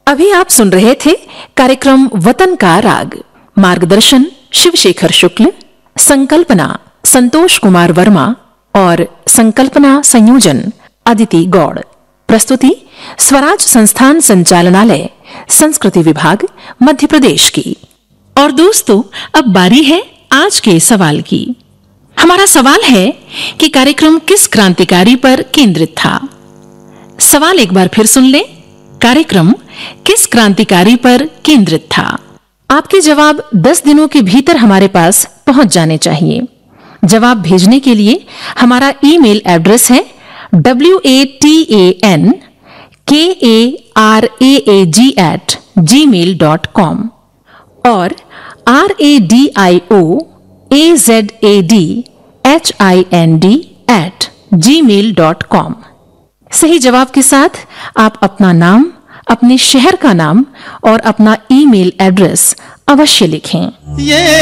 अभी आप सुन रहे थे कार्यक्रम वतन का राग। मार्गदर्शन शिवशेखर शुक्ल, संकल्पना संतोष कुमार वर्मा और संकल्पना संयोजन अदिति गौड़। प्रस्तुति स्वराज संस्थान संचालनालय, संस्कृति विभाग, मध्य प्रदेश की। और दोस्तों, अब बारी है आज के सवाल की। हमारा सवाल है कि कार्यक्रम किस क्रांतिकारी पर केंद्रित था। सवाल एक बार फिर सुन लें। कार्यक्रम किस क्रांतिकारी पर केंद्रित था। आपके जवाब 10 दिनों के भीतर हमारे पास पहुंच जाने चाहिए। जवाब भेजने के लिए हमारा ईमेल एड्रेस है watankaraag@gmail.com और radioazadhind@gmail.com। सही जवाब के साथ आप अपना नाम, अपने शहर का नाम और अपना ईमेल एड्रेस अवश्य लिखें।